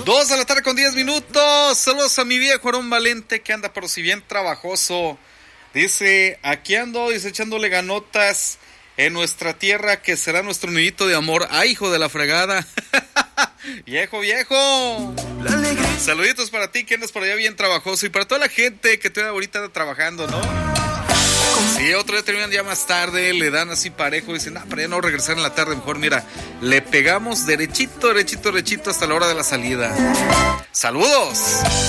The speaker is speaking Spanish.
2 de la tarde con 10 minutos. Saludos a mi viejo Aarón Valente, que anda pero si bien trabajoso. Dice, aquí ando, dice, echándole ganotas en nuestra tierra, que será nuestro nidito de amor. ¡Ay, hijo de la fregada! ¡Viejo! Saluditos para ti, que andas por allá bien trabajoso. Y para toda la gente que todavía ahorita anda trabajando, ¿no? Sí, otro día terminan ya más tarde, le dan así parejo, dicen, para ya no regresar en la tarde, mejor mira, le pegamos derechito hasta la hora de la salida. ¡Saludos!